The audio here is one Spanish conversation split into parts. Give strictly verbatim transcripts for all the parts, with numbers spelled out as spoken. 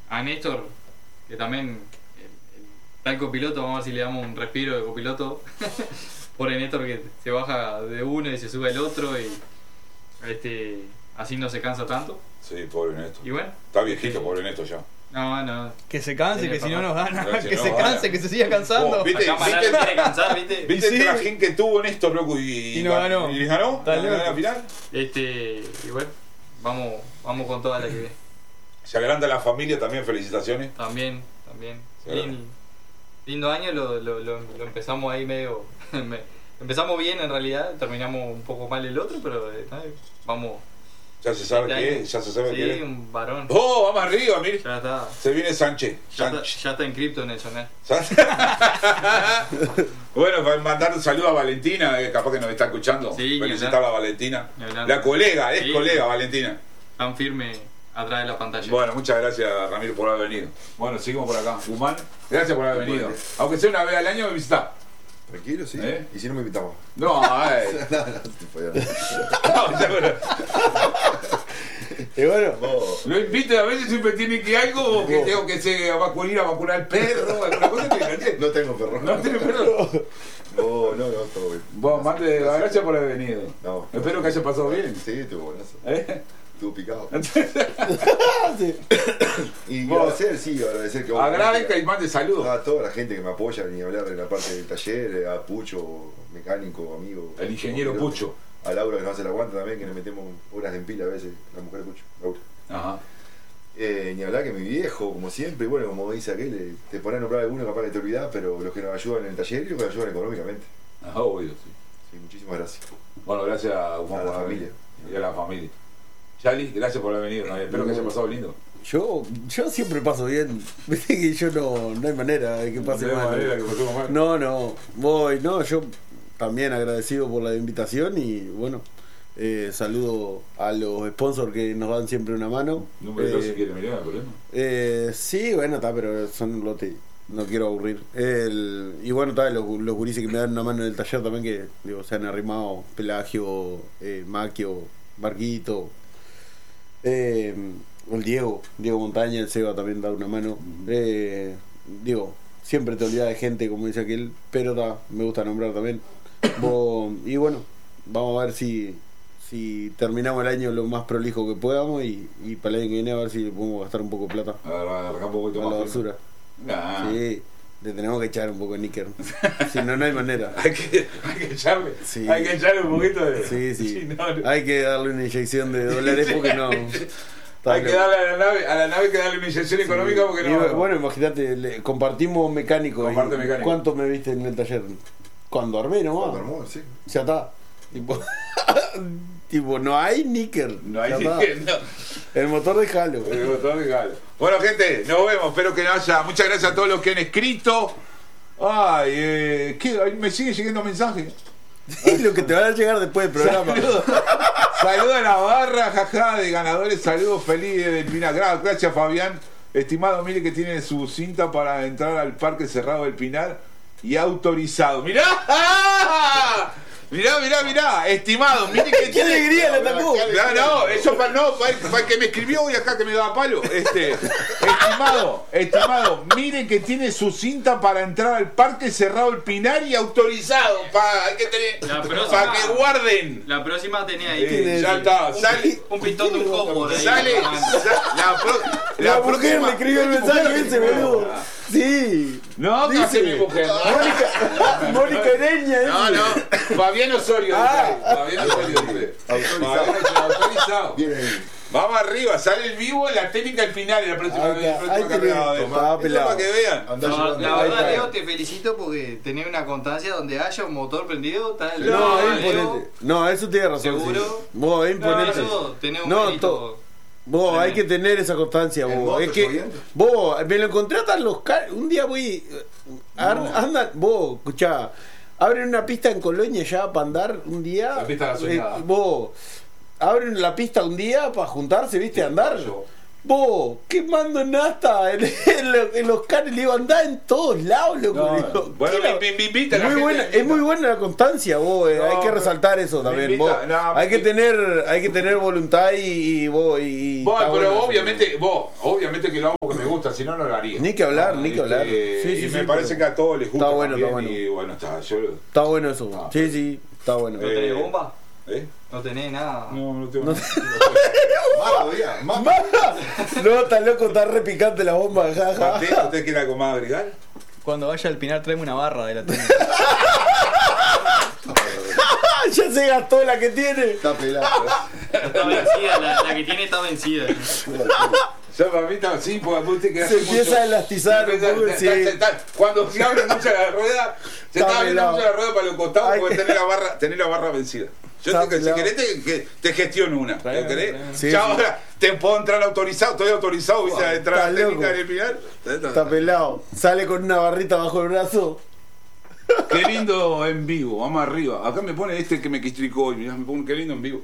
a Néstor, que también el, el, está el copiloto, vamos a ver si le damos un respiro de copiloto. Por el Néstor que se baja de uno y se sube el otro y este así no se cansa tanto. Sí, pobre Néstor. Y bueno. Está viejito, pobre Néstor ya. No, no. Que se canse, Tiene que si papá. no nos gana. Pero si Que no, se gana. canse, que se siga cansando. Oh, ¿viste? Acá Manuel ¿Viste? quiere cansar, ¿viste? ¿Viste Y el sí. trajín que tuvo Néstor, loco? Y, Y no ganó. ¿Y ganó? Está ¿Ganó loco. la final? Este, y bueno, vamos, vamos con toda la que viene. Se agranda la familia también, felicitaciones. También, también. Sí. Lin- lindo año, lo, lo, lo, lo empezamos ahí medio. me- empezamos bien en realidad, terminamos un poco mal el otro, pero eh, ay, vamos. Ya se sabe este qué año. es, ya se sabe Sí, qué es. un varón. ¡Oh, vamos arriba, mire! Ya está. Se viene Sánchez. Ya está, Sánchez. ya está en cripto en eso, ¿no? Bueno, para mandar un saludo a Valentina, que capaz que nos está escuchando. Sí, felicitarla a Valentina. Ni hablar. La colega, es Sí. colega Valentina. Tan firme atrás de la pantalla. Bueno, muchas gracias, Ramiro, por haber venido. Bueno, seguimos por acá. Guzmán, gracias por haber venido. Aunque sea una vez al año, me visita. Tranquilo, sí. ¿Eh? Y si no me invitamos. No, ay. no, no, tipo, ya no. No, ya, bueno. Y bueno, Vos, Lo invito a veces siempre tiene que algo, o que Vos. tengo que se vacunar, ir a vacunar al perro, alguna cosa que caché. no tengo perro. No tiene perro. No, no, no, todo bien. Vos, mande, gracias por haber venido. No. Espero que haya pasado bien. Sí, estuvo buenazo. ¿Eh? Estuvo picado. sí. Y Vos. agradecer, sí, agradecer que vos. Agradezca y mande saludos. A toda la gente que me apoya, ni hablar de la parte del taller, a Pucho, mecánico, amigo. El ingeniero piloto. Pucho. A Laura que nos hace la aguanta también, que le metemos horas de empila a veces, la mujer de Pucho, Laura. Ajá. Eh, ni hablar que mi viejo, como siempre, y bueno, como dice aquel, eh, te pones a nombrar alguno capaz que te olvidás, pero los que nos ayudan en el taller y los que nos ayudan económicamente. Ajá, obvio, sí. Sí, muchísimas gracias. Bueno, gracias a Guzmán A la por haber familia. venido. Y a la familia. Charlie, gracias por haber venido. ¿No? Espero que haya pasado lindo. Yo, yo siempre paso bien. Viste que yo no, no hay manera de que pase No hay mal. manera que pasemos mal. No, no. Voy, no, yo también agradecido por la invitación y bueno, eh, saludo a los sponsors que nos dan siempre una mano. Número dos Eh, si quiere, mirá, no hay problema. eh, sí, bueno, está, pero son lote. No quiero aburrir. El, y bueno, está, los, los gurises que me dan una mano en el taller también, que digo, se han arrimado: Pelagio, eh, Maquio, Marquito, eh, el Diego, Diego Montaña, el Seba también da una mano. Eh, digo, siempre te olvidas de gente, como dice aquel, pero ta, me gusta nombrar también. Vos, y bueno, vamos a ver si, si terminamos el año lo más prolijo que podamos y, y para el año que viene a ver si podemos gastar un poco de plata A ver, arranca un poquito a más. la basura. Nah. Sí, le tenemos que echar un poco de níquel. Si no, no hay manera. Hay que, hay que echarle, Sí. hay que echarle un poquito de. Sí, sí. no, no. Hay que darle una inyección de dólares porque no. está Hay que loco. darle a la nave, a la nave hay que darle una inyección económica porque Y no. bueno, imagínate, le- compartimos mecánico. Comparte y mecánico. ¿Cuánto me viste en el taller? Cuando armé nomás. Cuando armó, sí. Ya está. Tipo, tipo no hay níquel. No hay Ya está. que- no. El motor de Halo. El botón de galo. Bueno, gente, nos vemos. Espero que haya. Muchas gracias a todos los que han escrito. Ay, eh, ¿qué? Ay, me siguen llegando mensajes. Y lo que te van a llegar después del programa. Saludos Saludos a la barra, jaja, de ganadores. Saludos feliz del Pinar. Gra- Gracias, Fabián. Estimado, mire que tiene su cinta para entrar al parque cerrado del Pinar y autorizado. ¡Mirá! ¡Ah! Mirá, mirá, mirá. Estimado, mire que ¡Qué tiene. alegría le atacó! No, no, eso para no, para el, para el que me escribió y acá que me daba palo. Este, estimado, estimado, mire que tiene su cinta para entrar al parque cerrado el Pinar y autorizado. Para, hay que tener, La próxima- para que guarden. La próxima tenía ahí Eh, ya está, sale, un pistón de un combo. sale, sa- la, pro- la La mujer próxima. le escribió el mensaje ese, boludo. Sí. No, que Dice. hace mi mujer. ¿no? Mónica, Mónica Ereña. No, no, Fabián Osorio. Ah. dice. Fabián Osorio. dice. Autorizado. Fabián Osorio, autorizado. Bien ahí. Vamos arriba, sale el vivo en la técnica del final en la próxima, Ahí en la está, próxima ahí tenés, carrera de estaba Eso pelado. para que vean. Andá No, llevando. la Ahí verdad, está. Leo, te felicito porque tenés una constancia donde haya un motor prendido. Está el No, Leo, es imponente. No, eso tiene razón. ¿Seguro? Sí. Vos, es No, imponente. eso tenés un No, mérito. to- Vos, hay que tener esa constancia, ¿En vos. moto Es que lloviendo? vos, me lo contratan los car un día voy ar- andan, vos, escuchá, abren una pista en Colonia ya para andar un día. La pista de la soñada. eh, vos abren la pista un día para juntarse, ¿viste? A andar. Yo. Vos, quemando nafta en, en, lo- en los canes, le digo, andá en todos lados, loco. No, le digo, bueno, ¿qué la- me- me invita la muy gente, buena, me invita. es muy buena la constancia, vos, eh, No, hay que pero- resaltar eso me también, invita, vos. no, hay me- que tener, hay que tener voluntad y, y vos, y, Vos, está pero bueno. obviamente, vos, obviamente que lo hago porque me gusta, si no, no lo haría. Ni que hablar, No, ni que este, hablar. Sí, sí, y sí, me parece pero- que a todos les gusta. Está bueno, también, está bueno. Y bueno, está, yo. Está bueno eso, Ah. sí, sí, está bueno. ¿No tenés Eh, bomba? ¿Eh? ¿No tenés nada? No, no tengo No- nada. Más todavía, más. No, está loco, está re picante la bomba, jaja. Mateo, ¿usted quiere algo más agregar? Cuando vaya al Pinar, tráeme una barra de la tienda. Ya se gastó la que tiene. Está pelado. Está vencida, la, la que tiene está vencida. Ya para mí está así, porque usted que Se hace empieza mucho- a elastizar un Está- poco, está- sí. está- está- Cuando se abre mucho la rueda, se Está está abriendo pelado. mucho la rueda para los costados Ay, porque que- tener la barra, tener la barra vencida. Yo Está te, si pelado. querés te, que- te gestiono una. ¿Lo Tráeme, querés? tráeme. Sí, ya sí. ahora te puedo entrar autorizado, estoy autorizado, viste, a entrar a la está técnica loco. del final. Está pelado. Sale con una barrita bajo el brazo. Qué lindo en vivo, vamos arriba. Acá me pone este que me quistricó hoy, mirá, me pone qué lindo en vivo.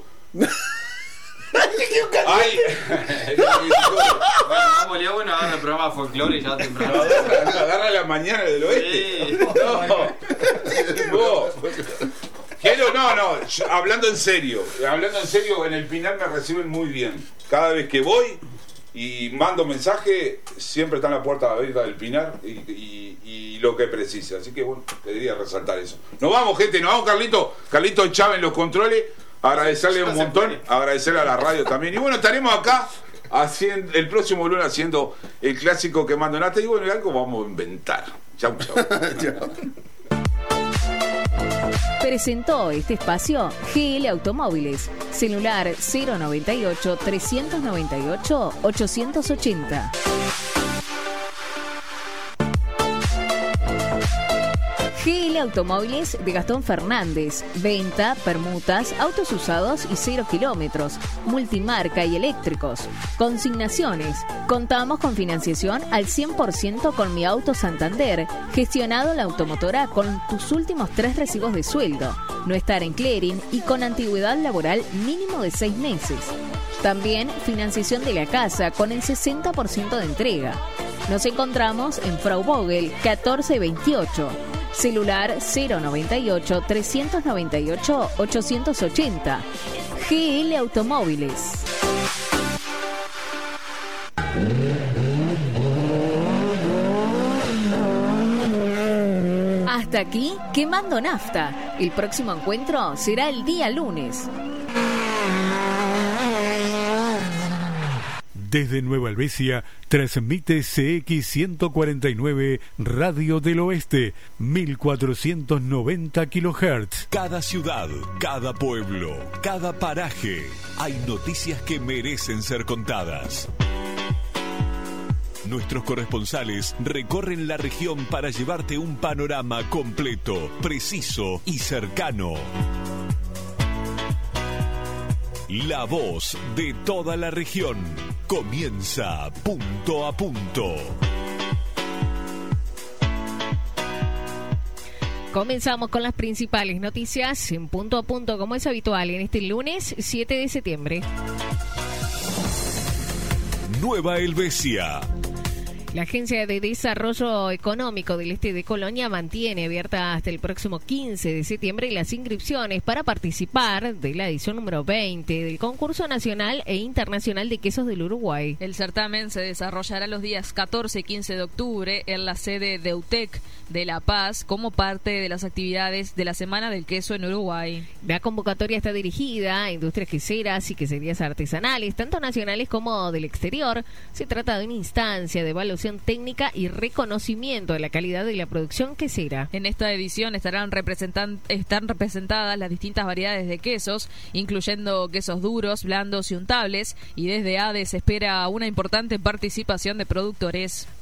Ay, Bueno, vamos, Leo, bueno, agarra el programa de folclore ya temprano. agarra, agarra la mañana del oeste. Sí. No, vos. Quiero, no, no, yo- hablando en serio, hablando en serio, en el Pinar me reciben muy bien. Cada vez que voy y mando mensaje, siempre está en la puerta abierta del Pinar y, y- y lo que precise. Así que bueno, quería resaltar eso. Nos vamos, gente, nos vamos, Carlito. Carlito Chávez en los controles. Agradecerle un montón, agradecerle a la radio también. Y bueno, estaremos acá haciendo, el próximo lunes haciendo el clásico que mando Nata. Y bueno, y algo vamos a inventar. Chau, chau. Presentó este espacio G L Automóviles, celular cero noventa y ocho, trescientos noventa y ocho, ochocientos ochenta. G L Automóviles de Gastón Fernández. Venta, permutas, autos usados y cero kilómetros. Multimarca y eléctricos. Consignaciones. Contamos con financiación al cien por ciento con Mi Auto Santander. Gestionado la automotora con tus últimos tres recibos de sueldo. No estar en clearing y con antigüedad laboral mínimo de seis meses. También financiación de la casa con el sesenta por ciento de entrega. Nos encontramos en Frau Vogel catorce veintiocho. Celular cero noventa y ocho, trescientos noventa y ocho, ochocientos ochenta. G L Automóviles. Hasta aquí, Quemando Nafta. El próximo encuentro será el día lunes. Desde Nueva Albesia transmite C X ciento cuarenta y nueve Radio del Oeste, mil cuatrocientos noventa kilohertz. Cada ciudad, cada pueblo, cada paraje. Hay noticias que merecen ser contadas. Nuestros corresponsales recorren la región para llevarte un panorama completo, preciso y cercano. La voz de toda la región. Comienza punto a punto. Comenzamos con las principales noticias en punto a punto, como es habitual, en este lunes siete de septiembre. Nueva Helvecia. La Agencia de Desarrollo Económico del Este de Colonia mantiene abierta hasta el próximo quince de septiembre las inscripciones para participar de la edición número veinte del Concurso Nacional e Internacional de Quesos del Uruguay. El certamen se desarrollará los días catorce y quince de octubre en la sede de UTEC de La Paz como parte de las actividades de la Semana del Queso en Uruguay. La convocatoria está dirigida a industrias queseras y queserías artesanales, tanto nacionales como del exterior. Se trata de una instancia de evaluación técnica y reconocimiento de la calidad de la producción quesera. En esta edición estarán representan están representadas las distintas variedades de quesos, incluyendo quesos duros, blandos y untables, y desde A D E se espera una importante participación de productores.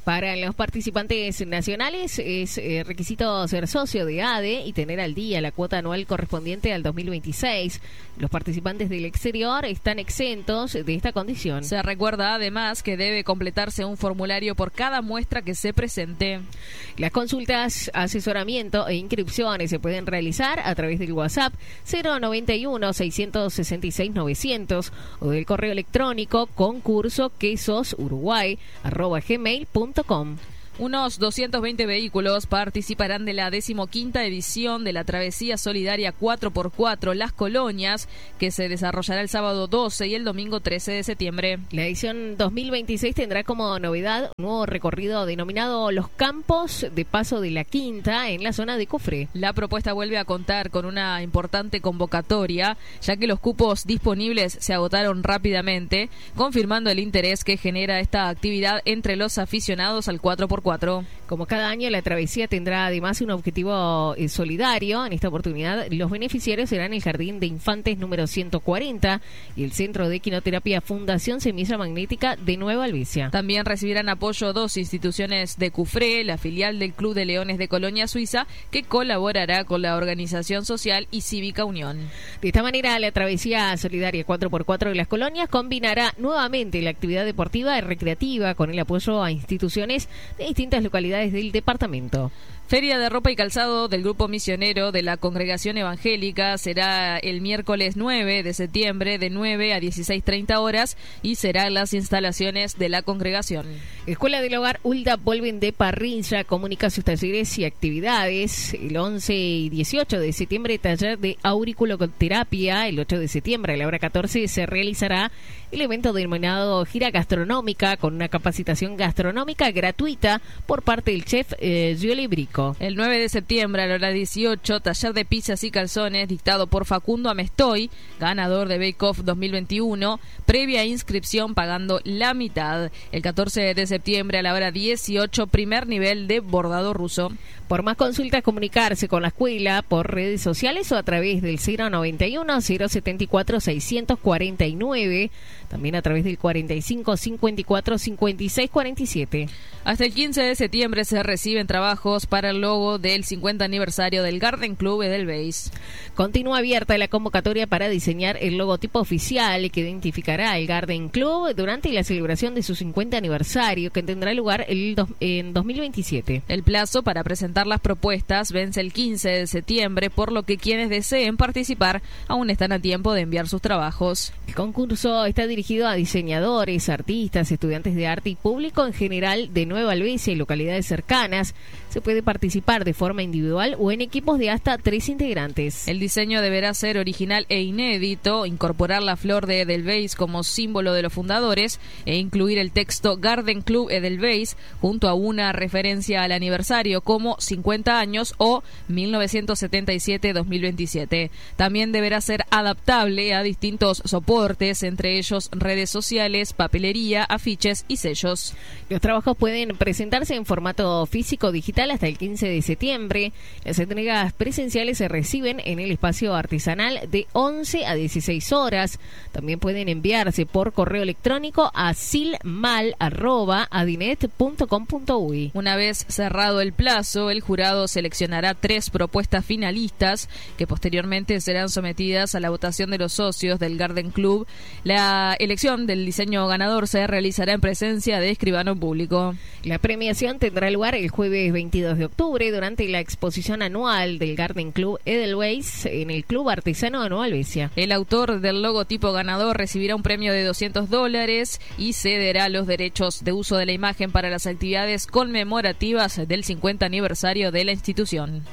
Para los participantes nacionales es eh, requisito ser socio de A D E y tener al día la cuota anual correspondiente al dos mil veintiséis. Los participantes del exterior están exentos de esta condición. Se recuerda además que debe completarse un formulario por cada muestra que se presente. Las consultas, asesoramiento e inscripciones se pueden realizar a través del WhatsApp cero noventa y uno, seiscientos sesenta y seis, novecientos o del correo electrónico concurso quesos uruguay arroba gmail punto com. Unos doscientos veinte vehículos participarán de la decimoquinta edición de la Travesía Solidaria cuatro por cuatro Las Colonias, que se desarrollará el sábado doce y el domingo trece de septiembre. La edición dos mil veintiséis tendrá como novedad un nuevo recorrido denominado Los Campos de Paso de la Quinta en la zona de Cofré. La propuesta vuelve a contar con una importante convocatoria, ya que los cupos disponibles se agotaron rápidamente, confirmando el interés que genera esta actividad entre los aficionados al cuatro por cuatro. Como cada año, la travesía tendrá además un objetivo eh, solidario. En esta oportunidad, los beneficiarios serán el Jardín de Infantes número ciento cuarenta y el Centro de Equinoterapia Fundación Semilla Magnética de Nueva Albesia. También recibirán apoyo dos instituciones de Cufré, la filial del Club de Leones de Colonia Suiza, que colaborará con la Organización Social y Cívica Unión. De esta manera, la travesía solidaria cuatro por cuatro de las colonias combinará nuevamente la actividad deportiva y recreativa con el apoyo a instituciones de distintas localidades del departamento. Feria de ropa y calzado del Grupo Misionero de la Congregación Evangélica será el miércoles nueve de septiembre de nueve a dieciséis treinta horas y será en las instalaciones de la congregación. Escuela del Hogar Ulda Polven de Parrilla comunica sus talleres y actividades. El once y dieciocho de septiembre, taller de auriculoterapia. El ocho de septiembre a la hora catorce se realizará el evento denominado Gira Gastronómica con una capacitación gastronómica gratuita por parte del chef eh, Gioli Brico. El nueve de septiembre a la hora dieciocho, taller de pizzas y calzones dictado por Facundo Amestoy, ganador de Bake Off dos mil veintiuno, previa inscripción pagando la mitad. El catorce de septiembre a la hora dieciocho, primer nivel de bordado ruso. Por más consultas, comunicarse con la escuela por redes sociales o a través del cero noventa y uno, cero setenta y cuatro, seiscientos cuarenta y nueve, también a través del cuarenta y cinco, cincuenta y cuatro, cincuenta y seis, cuarenta y siete. Hasta el quince de septiembre se reciben trabajos para el logo del cincuenta aniversario del Garden Club Edelweiss. Continúa abierta la convocatoria para diseñar el logotipo oficial que identificará el Garden Club durante la celebración de su cincuenta aniversario, que tendrá lugar el dos, en dos mil veintisiete. El plazo para presentar las propuestas vence el quince de septiembre, por lo que quienes deseen participar aún están a tiempo de enviar sus trabajos. El concurso está dirigido a diseñadores, artistas, estudiantes de arte y público en general de Nueva Albesia y localidades cercanas. Se puede participar de forma individual o en equipos de hasta tres integrantes. El diseño deberá ser original e inédito, incorporar la flor de Edelweiss como símbolo de los fundadores e incluir el texto Garden Club Edelweiss junto a una referencia al aniversario como cincuenta años o mil novecientos setenta y siete a dos mil veintisiete. También deberá ser adaptable a distintos soportes, entre ellos redes sociales, papelería, afiches y sellos. Los trabajos pueden presentarse en formato físico o digital hasta el quince de septiembre. Las entregas presenciales se reciben en el espacio artesanal de once a dieciséis horas. También pueden enviarse por correo electrónico a silmal arroba adinet punto com punto uy. Una vez cerrado el plazo, el jurado seleccionará tres propuestas finalistas que posteriormente serán sometidas a la votación de los socios del Garden Club. La elección del diseño ganador se realizará en presencia de escribano público. La premiación tendrá lugar el jueves veintidós de octubre durante la exposición anual del Garden Club Edelweiss en el Club Artesano de Nueva Albesia. El autor del logotipo ganador recibirá un premio de doscientos dólares y cederá los derechos de uso de la imagen para las actividades conmemorativas del cincuenta aniversario de la institución.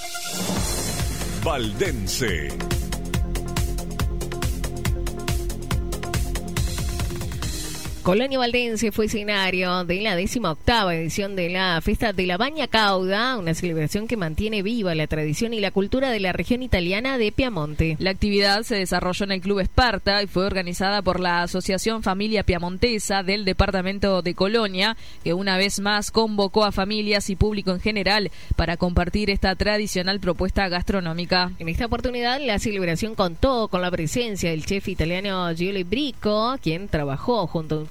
Valdense. Colonia Valdense fue escenario de la décima octava edición de la Fiesta de la Baña Cauda, una celebración que mantiene viva la tradición y la cultura de la región italiana de Piamonte. La actividad se desarrolló en el Club Esparta y fue organizada por la Asociación Familia Piamontesa del Departamento de Colonia, que una vez más convocó a familias y público en general para compartir esta tradicional propuesta gastronómica. En esta oportunidad, la celebración contó con la presencia del chef italiano Gioli Brico, quien trabajó junto a un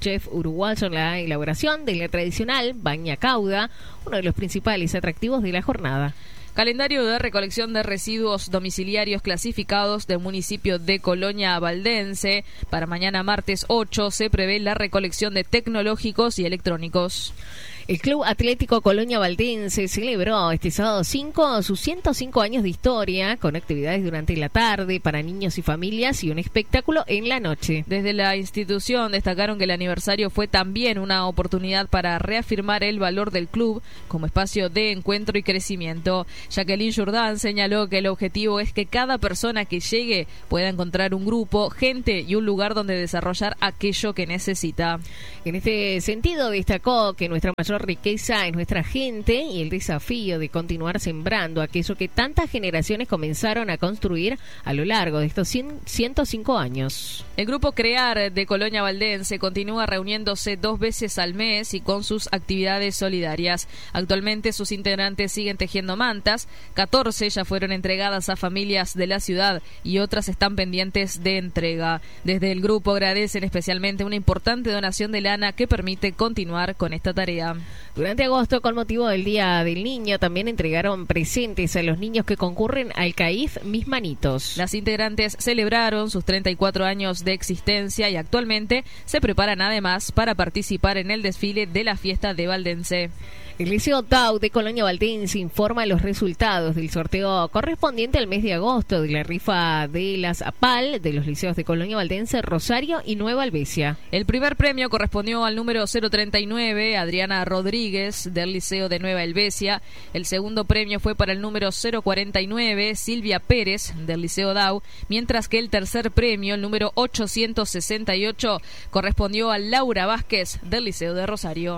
chefs uruguayos en la elaboración de la tradicional baña cauda, uno de los principales atractivos de la jornada. Calendario de recolección de residuos domiciliarios clasificados del municipio de Colonia Valdense. Para mañana martes ocho se prevé la recolección de tecnológicos y electrónicos. El Club Atlético Colonia Valdense celebró este sábado cinco sus ciento cinco años de historia, con actividades durante la tarde para niños y familias y un espectáculo en la noche. Desde la institución destacaron que el aniversario fue también una oportunidad para reafirmar el valor del club como espacio de encuentro y crecimiento. Jacqueline Jourdán señaló que el objetivo es que cada persona que llegue pueda encontrar un grupo, gente y un lugar donde desarrollar aquello que necesita. En este sentido, destacó que nuestra mayor riqueza es nuestra gente y el desafío de continuar sembrando aquello que tantas generaciones comenzaron a construir a lo largo de estos ciento cinco años. El grupo CREAR de Colonia Valdense continúa reuniéndose dos veces al mes y con sus actividades solidarias. Actualmente sus integrantes siguen tejiendo mantas, catorce ya fueron entregadas a familias de la ciudad y otras están pendientes de entrega. Desde el grupo agradecen especialmente una importante donación de lana que permite continuar con esta tarea. Durante agosto, con motivo del Día del Niño, también entregaron presentes a los niños que concurren al C A I F Mis Manitos. Las integrantes celebraron sus treinta y cuatro años de existencia y actualmente se preparan además para participar en el desfile de la fiesta de Valdense. El Liceo T A U de Colonia Valdense informa los resultados del sorteo correspondiente al mes de agosto de la rifa de las APAL de los liceos de Colonia Valdense, Rosario y Nueva Albesia. El primer premio correspondió al número cero treinta y nueve, Adriana Rodríguez, del Liceo de Nueva Albesia. El segundo premio fue para el número cero cuarenta y nueve, Silvia Pérez, del Liceo D A U, mientras que el tercer premio, el número ochocientos sesenta y ocho, correspondió a Laura Vázquez, del Liceo de Rosario.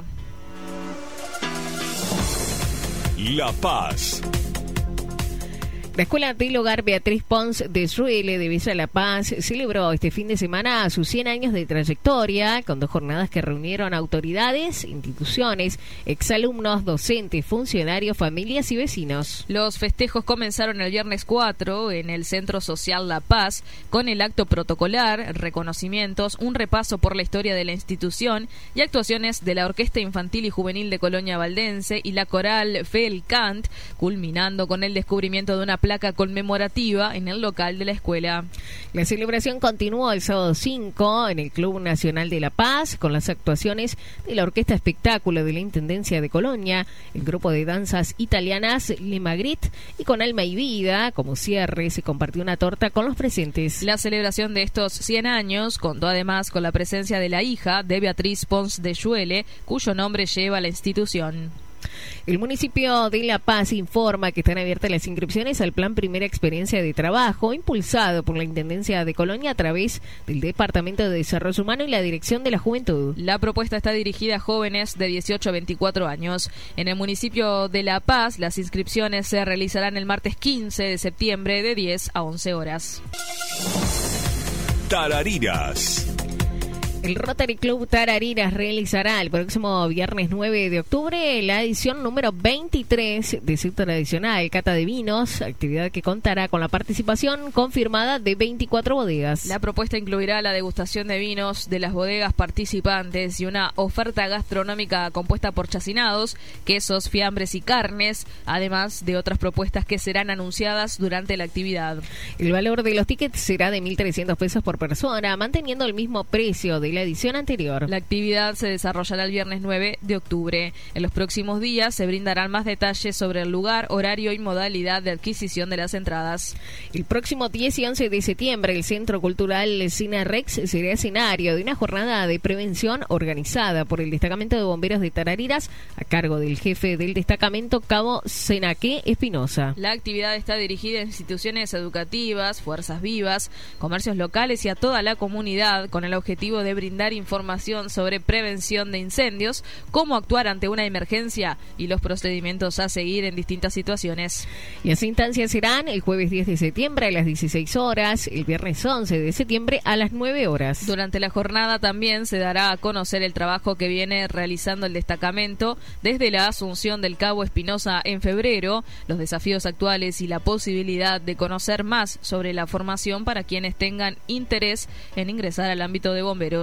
La Paz. La Escuela del Hogar Beatriz Pons de Suele de Villa La Paz celebró este fin de semana sus cien años de trayectoria con dos jornadas que reunieron autoridades, instituciones, exalumnos, docentes, funcionarios, familias y vecinos. Los festejos comenzaron el viernes cuatro en el Centro Social La Paz con el acto protocolar, reconocimientos, un repaso por la historia de la institución y actuaciones de la Orquesta Infantil y Juvenil de Colonia Valdense y la Coral Fel Cant, culminando con el descubrimiento de una placa conmemorativa en el local de la escuela. La celebración continuó el sábado cinco en el Club Nacional de La Paz con las actuaciones de la Orquesta Espectáculo de la Intendencia de Colonia, el grupo de danzas italianas Le Magritte y con Alma y Vida. Como cierre se compartió una torta con los presentes. La celebración de estos cien años contó además con la presencia de la hija de Beatriz Pons de Suele, cuyo nombre lleva la institución. El municipio de La Paz informa que están abiertas las inscripciones al Plan Primera Experiencia de Trabajo, impulsado por la Intendencia de Colonia a través del Departamento de Desarrollo Humano y la Dirección de la Juventud. La propuesta está dirigida a jóvenes de dieciocho a veinticuatro años. En el municipio de La Paz, las inscripciones se realizarán el martes quince de septiembre de diez a once horas. Tarariras. El Rotary Club Tarariras realizará el próximo viernes nueve de octubre la edición número veintitrés de su tradicional cata de vinos, actividad que contará con la participación confirmada de veinticuatro bodegas. La propuesta incluirá la degustación de vinos de las bodegas participantes y una oferta gastronómica compuesta por chacinados, quesos, fiambres y carnes, además de otras propuestas que serán anunciadas durante la actividad. El valor de los tickets será de mil trescientos pesos por persona, manteniendo el mismo precio de la edición anterior. La actividad se desarrollará el viernes nueve de octubre. En los próximos días se brindarán más detalles sobre el lugar, horario y modalidad de adquisición de las entradas. El próximo diez y once de septiembre el Centro Cultural Cine Rex será escenario de una jornada de prevención organizada por el Destacamento de Bomberos de Tarariras a cargo del jefe del destacamento, Cabo Senaque Espinosa. La actividad está dirigida a instituciones educativas, fuerzas vivas, comercios locales y a toda la comunidad con el objetivo de brindar información sobre prevención de incendios, cómo actuar ante una emergencia y los procedimientos a seguir en distintas situaciones. Las instancias serán el jueves diez de septiembre a las dieciséis horas, el viernes once de septiembre a las nueve horas. Durante la jornada también se dará a conocer el trabajo que viene realizando el destacamento desde la asunción del Cabo Espinosa en febrero, los desafíos actuales y la posibilidad de conocer más sobre la formación para quienes tengan interés en ingresar al ámbito de bomberos.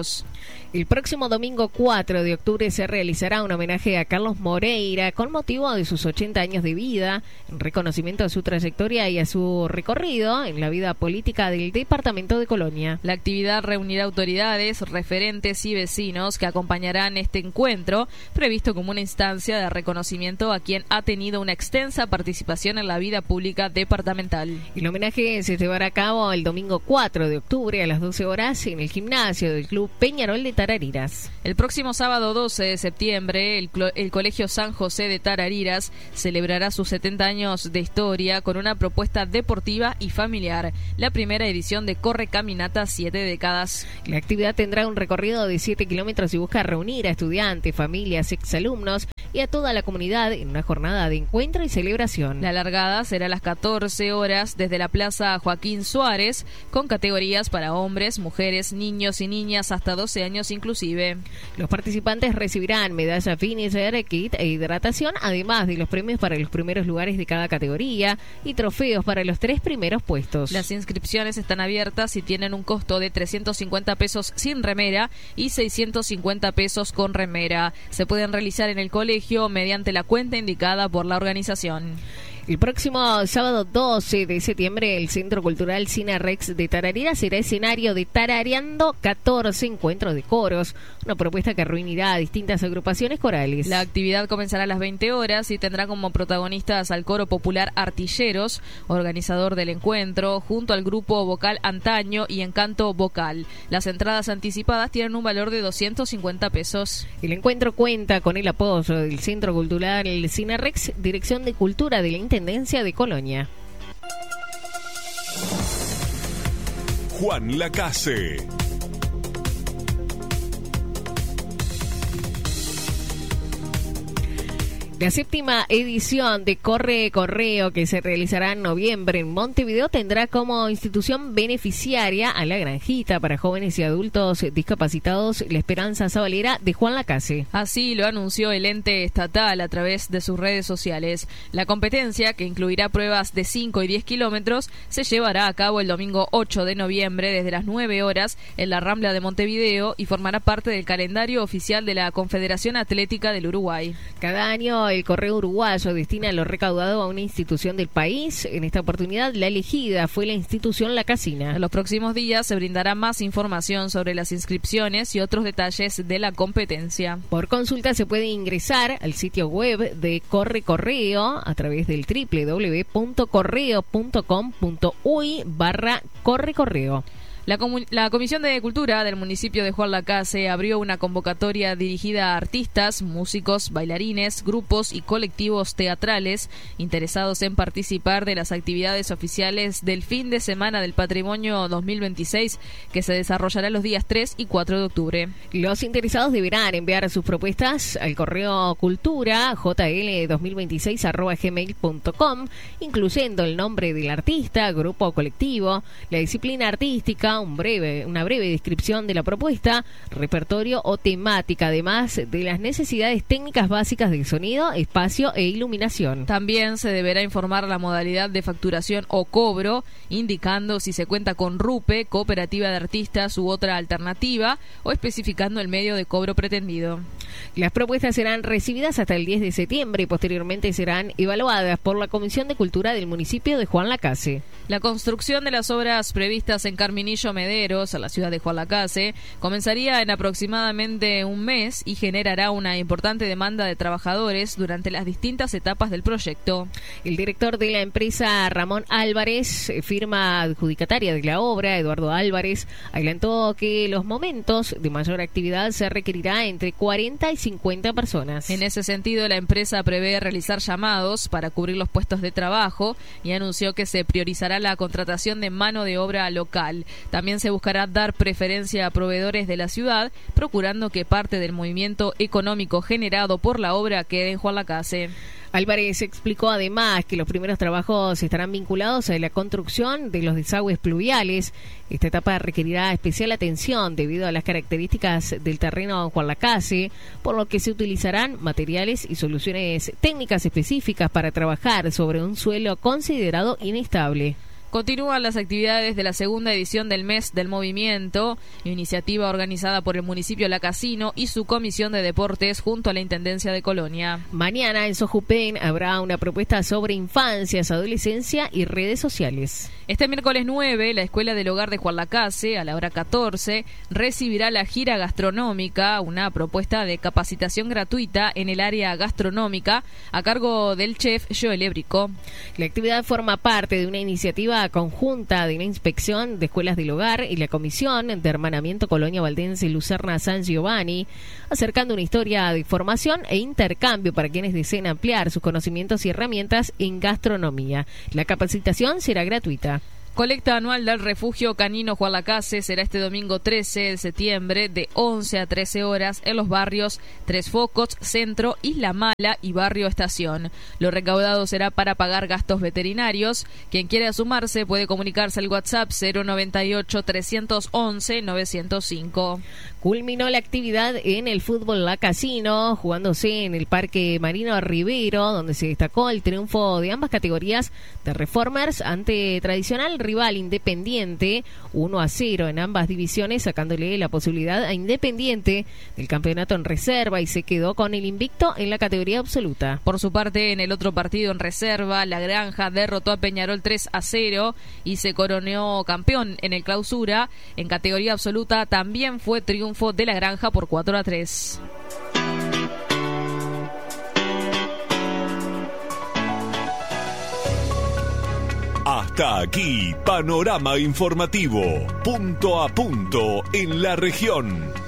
Unidos. El próximo domingo cuatro de octubre se realizará un homenaje a Carlos Moreira con motivo de sus ochenta años de vida, en reconocimiento a su trayectoria y a su recorrido en la vida política del departamento de Colonia. La actividad reunirá autoridades, referentes y vecinos que acompañarán este encuentro, previsto como una instancia de reconocimiento a quien ha tenido una extensa participación en la vida pública departamental. El homenaje se llevará a cabo el domingo cuatro de octubre a las doce horas en el gimnasio del Club Peñarol de Tarariras. El próximo sábado doce de septiembre, el, el Colegio San José de Tarariras celebrará sus setenta años de historia con una propuesta deportiva y familiar, la primera edición de Corre Caminata Siete Décadas. La actividad tendrá un recorrido de siete kilómetros y busca reunir a estudiantes, familias, exalumnos y a toda la comunidad en una jornada de encuentro y celebración. La largada será a las catorce horas desde la Plaza Joaquín Suárez, con categorías para hombres, mujeres, niños y niñas hasta doce años inclusive. Los participantes recibirán medalla finisher, kit e hidratación, además de los premios para los primeros lugares de cada categoría y trofeos para los tres primeros puestos. Las inscripciones están abiertas y tienen un costo de trescientos cincuenta pesos sin remera y seiscientos cincuenta pesos con remera. Se pueden realizar en el colegio mediante la cuenta indicada por la organización. El próximo sábado doce de septiembre, el Centro Cultural Cine Rex de Tarariras será escenario de Tarareando catorce Encuentros de Coros, una propuesta que reunirá a distintas agrupaciones corales. La actividad comenzará a las veinte horas y tendrá como protagonistas al Coro Popular Artilleros, organizador del encuentro, junto al grupo vocal Antaño y Encanto Vocal. Las entradas anticipadas tienen un valor de doscientos cincuenta pesos. El encuentro cuenta con el apoyo del Centro Cultural Cine Rex, Dirección de Cultura de la Intendencia de Colonia. Juan Lacase. La séptima edición de Corre Correo, que se realizará en noviembre en Montevideo, tendrá como institución beneficiaria a La Granjita para jóvenes y adultos discapacitados La Esperanza Sabalera de Juan Lacase. Así lo anunció el ente estatal a través de sus redes sociales. La competencia, que incluirá pruebas de cinco y diez kilómetros, se llevará a cabo el domingo ocho de noviembre desde las nueve horas en la Rambla de Montevideo y formará parte del calendario oficial de la Confederación Atlética del Uruguay. Cada año el Correo Uruguayo destina lo recaudado a una institución del país. En esta oportunidad, la elegida fue la institución La Casina. En los próximos días se brindará más información sobre las inscripciones y otros detalles de la competencia. Por consulta se puede ingresar al sitio web de Corre Correo a través del doble u doble u doble u punto correo punto com punto uy barra Corre Correo. La, la Comisión de Cultura del municipio de Juan Lacase abrió una convocatoria dirigida a artistas, músicos, bailarines, grupos y colectivos teatrales interesados en participar de las actividades oficiales del fin de semana del Patrimonio dos mil veintiséis, que se desarrollará los días tres y cuatro de octubre. Los interesados deberán enviar sus propuestas al correo cultura j l dos mil veintiséis arroba gmail punto com, incluyendo el nombre del artista, grupo o colectivo, la disciplina artística, un breve, una breve descripción de la propuesta, repertorio o temática, además de las necesidades técnicas básicas de sonido, espacio e iluminación. También se deberá informar la modalidad de facturación o cobro, indicando si se cuenta con RUPE, cooperativa de artistas u otra alternativa, o especificando el medio de cobro pretendido. Las propuestas serán recibidas hasta el diez de septiembre y posteriormente serán evaluadas por la Comisión de Cultura del municipio de Juan Lacase. La construcción de las obras previstas en Carminillo Mederos, a la ciudad de Juan Lacase, comenzaría en aproximadamente un mes y generará una importante demanda de trabajadores durante las distintas etapas del proyecto. El director de la empresa, Ramón Álvarez, firma adjudicataria de la obra, Eduardo Álvarez, adelantó que los momentos de mayor actividad se requerirá entre cuarenta y cincuenta personas. En ese sentido, la empresa prevé realizar llamados para cubrir los puestos de trabajo y anunció que se priorizará la contratación de mano de obra local. También se buscará dar preferencia a proveedores de la ciudad, procurando que parte del movimiento económico generado por la obra quede en Juan Lacase. Álvarez explicó además que los primeros trabajos estarán vinculados a la construcción de los desagües pluviales. Esta etapa requerirá especial atención debido a las características del terreno en Juan Lacase, por lo que se utilizarán materiales y soluciones técnicas específicas para trabajar sobre un suelo considerado inestable. Continúan las actividades de la segunda edición del Mes del Movimiento, iniciativa organizada por el municipio La Casino y su Comisión de Deportes junto a la Intendencia de Colonia. Mañana en Sojupen habrá una propuesta sobre infancias, adolescencia y redes sociales. Este miércoles nueve, la Escuela del Hogar de Juan Lacase, a la hora catorce, recibirá la gira gastronómica, una propuesta de capacitación gratuita en el área gastronómica a cargo del chef Joel Ébrico. La actividad forma parte de una iniciativa conjunta de una inspección de escuelas del hogar y la Comisión de Hermanamiento Colonia Valdense Lucerna San Giovanni, acercando una historia de formación e intercambio para quienes deseen ampliar sus conocimientos y herramientas en gastronomía. La capacitación será gratuita. Colecta anual del Refugio Canino Juan Lacase será este domingo trece de septiembre de once a trece horas en los barrios Tres Focos, Centro, Isla Mala y Barrio Estación. Lo recaudado será para pagar gastos veterinarios. Quien quiera sumarse puede comunicarse al WhatsApp cero noventa y ocho, trescientos once, novecientos cinco. Culminó la actividad en el fútbol La Casino, jugándose en el Parque Marino Rivero, donde se destacó el triunfo de ambas categorías de Reformers ante tradicional rival Independiente, uno a cero en ambas divisiones, sacándole la posibilidad a Independiente del campeonato en reserva y se quedó con el invicto en la categoría absoluta. Por su parte, en el otro partido en reserva, La Granja derrotó a Peñarol tres a cero y se coronó campeón en el clausura. En categoría absoluta también fue triunfo de La Granja por cuatro a tres. Hasta aquí, Panorama Informativo, punto a punto en la región.